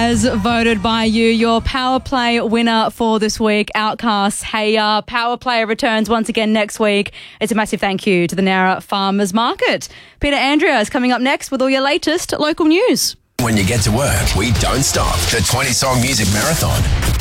As voted by you, your Power Play winner for this week, Outcasts. Hey, Power Play returns once again next week. It's a massive thank you to the Nowra Farmers Market. Peter Andrea is coming up next with all your latest local news. When you get to work, we don't stop. The 20-song music marathon.